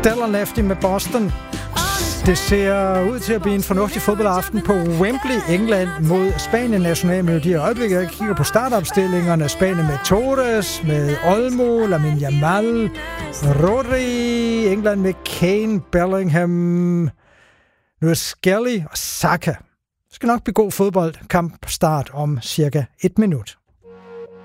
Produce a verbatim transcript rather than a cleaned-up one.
Stellar Lefty med Boston. Det ser ud til at blive en fornuftig fodboldaften på Wembley, England mod Spanien. Nationalmelodi i øjeblikket. Jeg kigger på startopstillingerne. Spanien med Torres, med Olmo, Lamine Yamal, Rodri. England med Kane, Bellingham, nu er Skelly og Saka. Det skal nok blive god fodbold. Kamp start om cirka et minut.